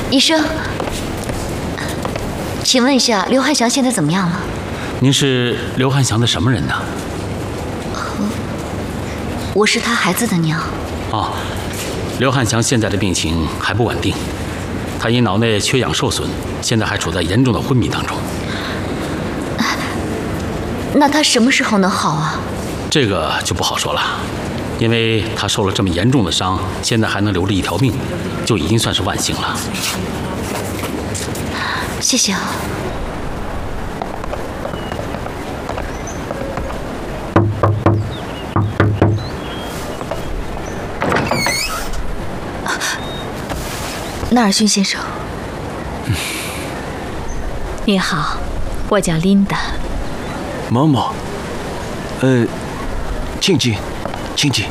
医生，请问一下，刘汉祥现在怎么样了？ 您是刘汉祥的什么人呢？ 我是他孩子的娘。 哦，刘汉祥现在的病情还不稳定，他因脑内缺氧受损，现在还处在严重的昏迷当中。 那他什么时候能好啊？ 这个就不好说了，因为他受了这么严重的伤，现在还能留着一条命，就已经算是万幸了。 谢谢啊。纳尔逊先生， 你好，我叫琳达。 某某，请进，请进。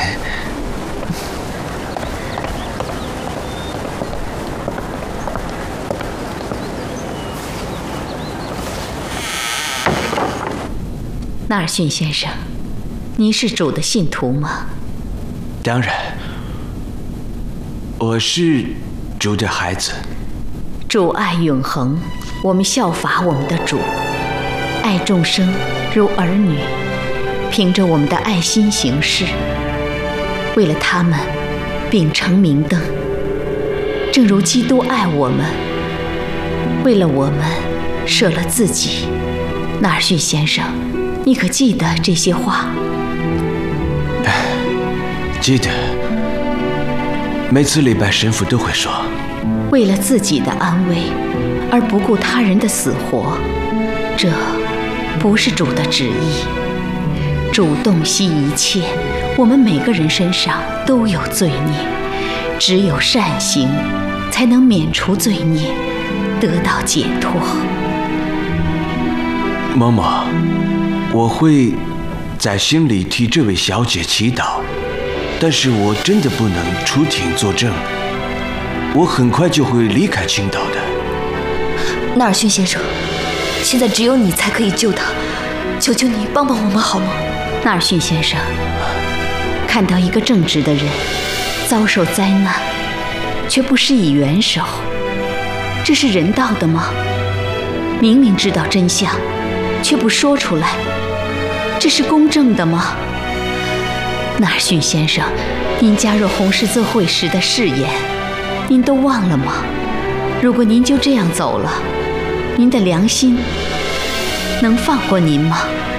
纳尔逊先生，您是主的信徒吗？ 当然，我是主的孩子。 主爱永恒，我们效法我们的主，爱众生如儿女，凭着我们的爱心行事，为了他们秉承明灯，正如基督爱我们，为了我们舍了自己。纳尔逊先生，你可记得这些话？ 记得，每次礼拜神父都会说， 为了自己的安危而不顾他人的死活，这不是主的旨意。主洞悉一切，我们每个人身上都有罪孽，只有善行才能免除罪孽，得到解脱。 某某，我会在心里替这位小姐祈祷，但是我真的不能出庭作证。我很快就会离开青岛的。 纳尔逊先生，现在只有你才可以救他，求求你帮帮我们好吗？ 纳尔逊先生，看到一个正直的人遭受灾难，却不施以援手，这是人道的吗？明明知道真相，却不说出来，这是公正的吗？纳尔逊先生，您加入红十字会时的誓言，您都忘了吗？如果您就这样走了，您的良心能放过您吗？